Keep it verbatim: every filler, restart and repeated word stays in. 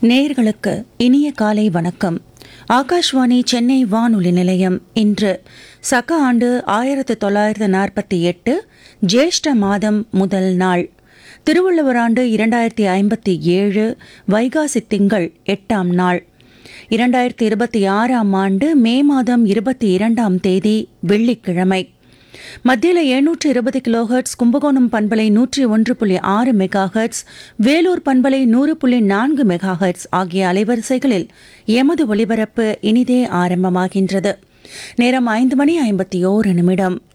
நேயர்களுக்கு இனிய காலை வணக்கம். ஆகாஷ்வாணி சென்னை வானொலி நிலையம். இன்று சக ஆண்டு ஆயிரத்து தொள்ளாயிரத்து நாற்பத்தி எட்டு ஜேஷ்ட மாதம் முதல் நாள், திருவள்ளுவர் ஆண்டு இரண்டாயிரத்தி ஐம்பத்தி ஏழு வைகாசி திங்கள் எட்டாம் நாள், இரண்டாயிரத்தி இருபத்தி ஆறாம் ஆண்டு மே மாதம் இருபத்தி இரண்டாம் தேதி வெள்ளிக்கிழமை. மத்தியில் எழுநூற்று இருபது கிலோஹெர்ட்ஸ், கும்பகோணம் பண்பலை நூற்றி ஒன்று புள்ளி ஆறு மெகா ஹெர்ட்ஸ், வேலூர் பண்பலை நூறு புள்ளி நான்கு மெகா ஹெர்ட்ஸ் ஆகிய அலைவரிசைகளில் எமது ஒலிபரப்பு இனிதே ஆரம்பமாகின்றது. நேரம் ஐந்து மணி ஐம்பத்தி ஓரு நிமிடம்.